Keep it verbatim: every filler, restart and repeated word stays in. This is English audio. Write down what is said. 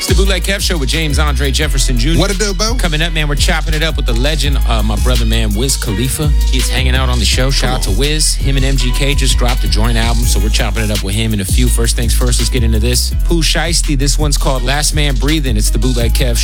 It's the Bootleg Kev Show with James Andre Jefferson Junior What it do, Bo? Coming up, man, we're chopping it up with the legend, uh, my brother, man, Wiz Khalifa. He's hanging out on the show. Shout out to Wiz. Him and M G K just dropped a joint album, so we're chopping it up with him in a few. First things first, let's get into this. Pooh Shiesty, this one's called Last Man Breathing. It's the Bootleg Kev Show.